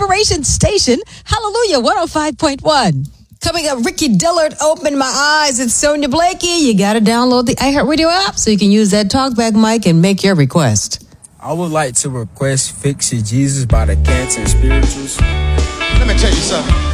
inspiration station, Hallelujah 105.1. Coming up, Ricky Dillard, Open My Eyes. It's Sonia Blakey. You got to download the iHeartRadio app so you can use that talkback mic and make your request. I would like to request Fix It Jesus by the Cats and Spirituals. Let me tell you something.